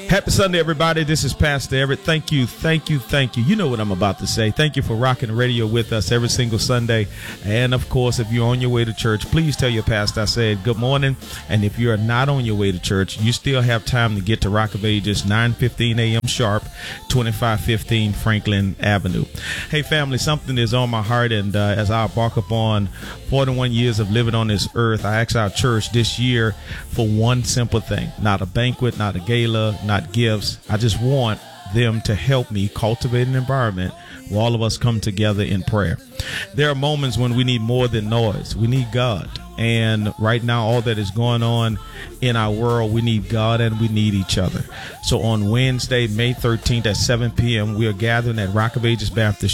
Happy Sunday, everybody. This is Pastor Everett. Thank you. You know what I'm about to say. Thank you for rocking the radio with us every single Sunday. And, of course, if you're on your way to church, please tell your pastor I said good morning. And if you're not on your way to church, you still have time to get to Rock of Ages, 9:15 a.m. sharp, 2515 Franklin Avenue. Hey, family, something is on my heart. And as I embark upon 41 years of living on this earth, I asked our church this year for one simple thing. Not a banquet, not a gala, not gifts. I just want them to help me cultivate an environment where all of us come together in prayer. There are moments when we need more than noise. We need God. And right now, all that is going on in our world, we need God and we need each other. So on Wednesday, May 13th at 7 p.m., we are gathering at Rock of Ages Baptist